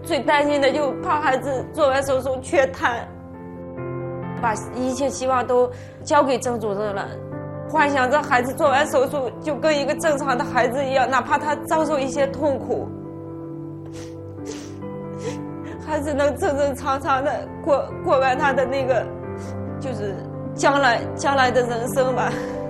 最担心的就怕孩子做完手术缺痰，把一切希望都交给郑主任了，幻想着孩子做完手术就跟一个正常的孩子一样，哪怕他遭受一些痛苦，孩子能正正常常的过完他的那个就是将来的人生吧。